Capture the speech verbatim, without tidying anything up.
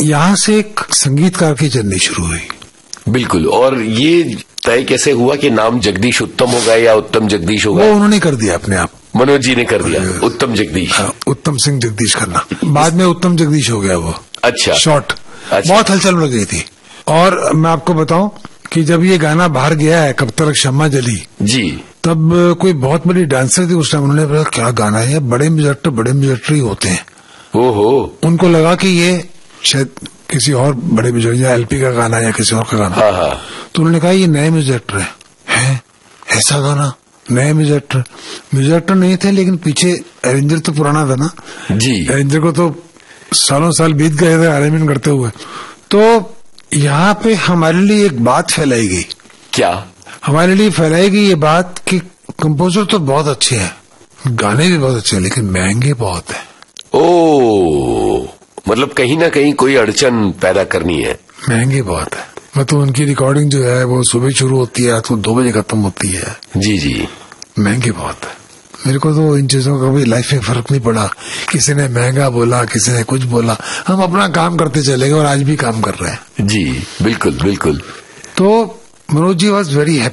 यहाँ से एक संगीतकार की जर्नी शुरू हुई। बिल्कुल। और ये तय कैसे हुआ कि नाम जगदीश उत्तम होगा या उत्तम जगदीश होगा? वो उन्होंने कर दिया अपने आप, मनोज जी ने कर दिया उत्तम जगदीश। उत्तम सिंह जगदीश करना, बाद में उत्तम जगदीश हो गया वो। अच्छा। शॉर्ट। अच्छा। बहुत हलचल बढ़ गई थी। और मैं आपको बताऊं कि जब ये गाना बाहर गया है कब तक शम्मा जली जी, तब कोई बहुत बड़ी डांसर थी उस टाइम, उन्होंने बोला क्या गाना है, बड़े म्यूजिक बड़े म्यूजिक होते हैं। ओहो। उनको लगा कि ये शायद किसी और बड़े म्यूजिक या एलपी का गाना या किसी और का गाना। हाँ हाँ। तो उन्होंने कहा ये नए म्यूजिक है, है ऐसा गाना, नए म्यूजिक म्यूजिक नहीं थे लेकिन पीछे अरेंजर तो पुराना था ना जी। अरेंजर को तो सालों साल बीत गए थे अरेंजमेंट करते हुए। तो यहाँ पे हमारे लिए एक बात फैलाई गई। क्या? हमारे लिए फैलाई गई ये बात कि कंपोजर तो बहुत अच्छे हैं, गाने भी बहुत अच्छे हैं, लेकिन महंगे बहुत हैं। ओ, मतलब कहीं ना कहीं कोई अड़चन पैदा करनी है। महंगे बहुत है। मतलब उनकी रिकॉर्डिंग जो है वो सुबह शुरू होती है तो दो बजे खत्म होती है। जी जी। महंगे बहुत है। मेरे को तो इन चीजों का भी लाइफ में फर्क नहीं पड़ा, किसी ने महंगा बोला किसी ने कुछ बोला, हम अपना काम करते चले गए और आज भी काम कर रहे हैं। जी बिल्कुल बिल्कुल। तो Manoj ji was very happy.